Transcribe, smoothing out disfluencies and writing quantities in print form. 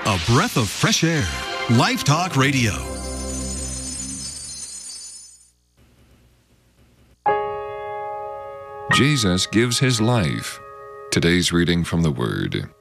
A breath of fresh air. Life Talk Radio. Jesus gives his life. Today's reading from the Word.